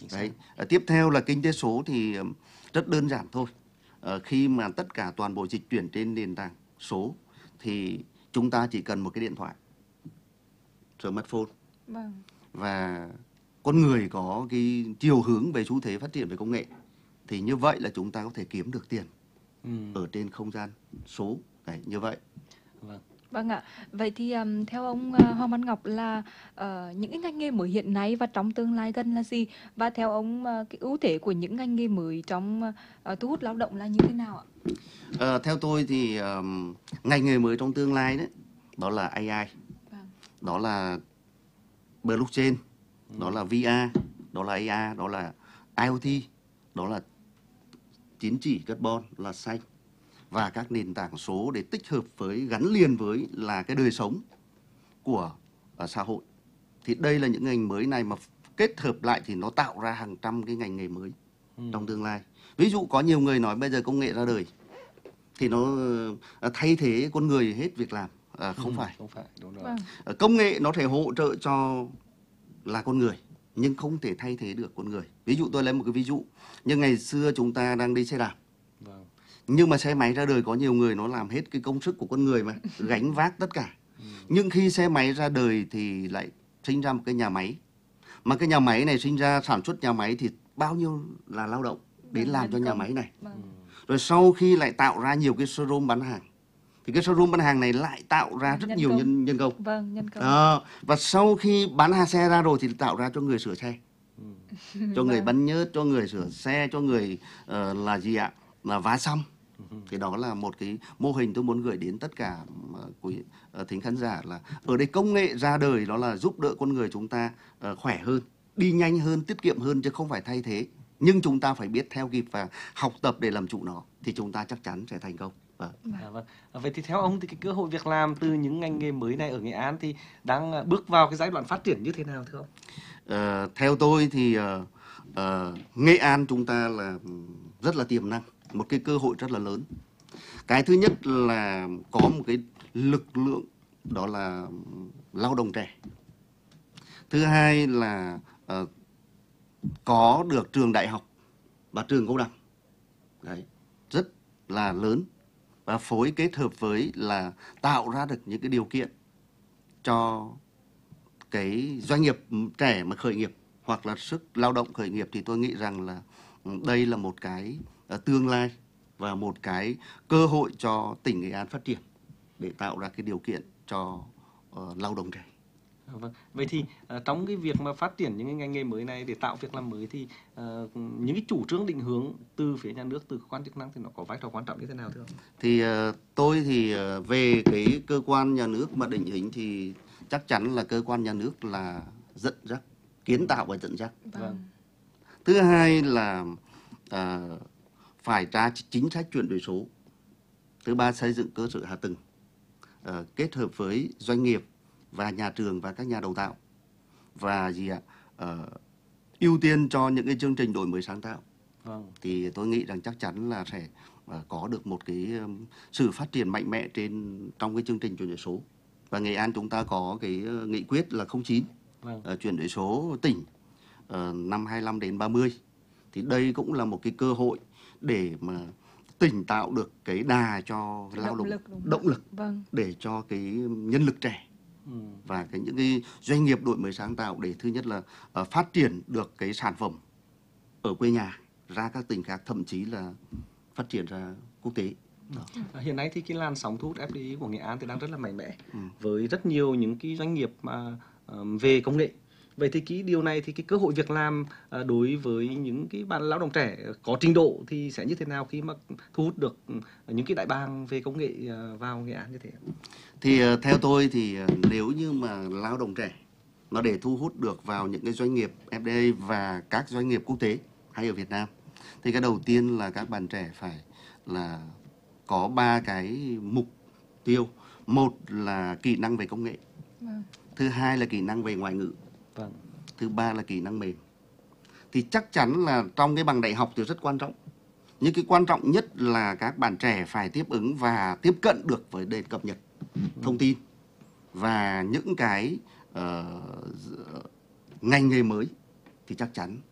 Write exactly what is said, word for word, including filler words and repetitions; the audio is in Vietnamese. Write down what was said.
Đấy. À, tiếp theo là kinh tế số thì um, rất đơn giản thôi. À, khi mà tất cả toàn bộ dịch chuyển trên nền tảng số thì chúng ta chỉ cần một cái điện thoại, smartphone. Vâng. Và con người có cái chiều hướng về xu thế phát triển về công nghệ thì như vậy là chúng ta có thể kiếm được tiền ừ. ở trên không gian số. Đấy, như vậy. Vâng. Vâng ạ. Vậy thì um, theo ông uh, Hoàng Văn Ngọc là uh, những cái ngành nghề mới hiện nay và trong tương lai gần là gì? Và theo ông uh, cái ưu thế của những ngành nghề mới trong uh, thu hút lao động là như thế nào ạ? Uh, theo tôi thì um, ngành nghề mới trong tương lai đấy, đó là a i, vâng. đó là blockchain, ừ. đó là vê rờ, đó là a rờ, đó là IoT, đó là tín chỉ carbon, là xanh, và các nền tảng số để tích hợp với, gắn liền với là cái đời sống của uh, xã hội. Thì đây là những ngành mới này mà kết hợp lại thì nó tạo ra hàng trăm cái ngành nghề mới ừ. trong tương lai. Ví dụ có nhiều người nói bây giờ công nghệ ra đời thì nó uh, thay thế con người hết việc làm. À, không ừ, phải. Không phải, đúng rồi. Vâng. Công nghệ nó thể hỗ trợ cho là con người, nhưng không thể thay thế được con người. Ví dụ tôi lấy một cái ví dụ, như ngày xưa chúng ta đang đi xe đạp. Vâng. Nhưng mà xe máy ra đời có nhiều người nó làm hết cái công sức của con người mà, gánh vác tất cả. Ừ. Nhưng khi xe máy ra đời thì lại sinh ra một cái nhà máy. Mà cái nhà máy này sinh ra sản xuất nhà máy thì bao nhiêu là lao động đến làm cho nhà máy này. Vâng. Rồi sau khi lại tạo ra nhiều cái showroom bán hàng, thì cái showroom bán hàng này lại tạo ra rất nhân nhiều công. nhân nhân công. Vâng, nhân công. À, và sau khi bán hàng xe ra rồi thì tạo ra cho người sửa xe, ừ. cho người vâng. bắn nhớt, cho người sửa xe, cho người uh, là gì ạ, là vá xăm. Ừ. Thì đó là một cái mô hình tôi muốn gửi đến tất cả uh, quý uh, thính khán giả, là ở đây công nghệ ra đời đó là giúp đỡ con người chúng ta uh, khỏe hơn, đi nhanh hơn, tiết kiệm hơn, chứ không phải thay thế. Nhưng chúng ta phải biết theo kịp và học tập để làm chủ nó, thì chúng ta chắc chắn sẽ thành công. Vâng. À, vâng. À, vậy thì theo ông thì cái cơ hội việc làm từ những ngành nghề mới này ở Nghệ An thì đang bước vào cái giai đoạn phát triển như thế nào thưa ông? À, theo tôi thì uh, uh, Nghệ An chúng ta là rất là tiềm năng, một cái cơ hội rất là lớn. Cái thứ nhất là có một cái lực lượng, đó là lao động trẻ. Thứ hai là uh, có được trường đại học và trường cao đẳng. Đấy, rất là lớn. Và phối kết hợp với là tạo ra được những cái điều kiện cho cái doanh nghiệp trẻ mà khởi nghiệp hoặc là sức lao động khởi nghiệp, thì tôi nghĩ rằng là đây là một cái uh, tương lai và một cái cơ hội cho tỉnh Nghệ An phát triển để tạo ra cái điều kiện cho uh, lao động trẻ. Vâng. Vậy thì uh, trong cái việc mà phát triển những cái ngành nghề mới này để tạo việc làm mới thì uh, những cái chủ trương định hướng từ phía nhà nước, từ cơ quan chức năng thì nó có vai trò quan trọng như thế nào thưa ông? Thì uh, tôi thì uh, về cái cơ quan nhà nước mà định hình thì chắc chắn là cơ quan nhà nước là dẫn dắt, kiến tạo và dẫn dắt. Vâng. Thứ hai là uh, phải ra chính sách chuyển đổi số. Thứ ba, xây dựng cơ sở hạ tầng uh, kết hợp với doanh nghiệp và nhà trường và các nhà đào tạo, và gì ạ, uh, ưu tiên cho những cái chương trình đổi mới sáng tạo. Vâng. Thì tôi nghĩ rằng chắc chắn là sẽ uh, có được một cái um, sự phát triển mạnh mẽ trên trong cái chương trình chuyển đổi số. Và Nghệ An chúng ta có cái uh, nghị quyết là không chín, vâng. uh, chuyển đổi số tỉnh uh, năm hai mươi lăm đến ba mươi. Thì đây cũng là một cái cơ hội để mà tỉnh tạo được cái đà cho lao động, lực, động lực, vâng. để cho cái nhân lực trẻ ừ. và cái những cái doanh nghiệp đổi mới sáng tạo, để thứ nhất là uh, phát triển được cái sản phẩm ở quê nhà ra các tỉnh khác, thậm chí là phát triển ra quốc tế. À, hiện nay thì cái làn sóng thu hút ép đê i của Nghệ An thì đang rất là mạnh mẽ, ừ. với rất nhiều những cái doanh nghiệp mà uh, về công nghệ. Vậy thì cái điều này thì cái cơ hội việc làm uh, đối với những cái bạn lao động trẻ có trình độ thì sẽ như thế nào khi mà thu hút được những cái đại bàng về công nghệ uh, vào Nghệ An như thế? Thì uh, theo tôi thì uh, nếu như mà lao động trẻ nó để thu hút được vào những cái doanh nghiệp ép đê i và các doanh nghiệp quốc tế hay ở Việt Nam, thì cái đầu tiên là các bạn trẻ phải là có ba cái mục tiêu. Một là kỹ năng về công nghệ, vâng. thứ hai là kỹ năng về ngoại ngữ, vâng. thứ ba là kỹ năng mềm. Thì chắc chắn là trong cái bằng đại học thì rất quan trọng, nhưng cái quan trọng nhất là các bạn trẻ phải tiếp ứng và tiếp cận được với nền cập nhật thông tin và những cái uh, ngành nghề mới, thì chắc chắn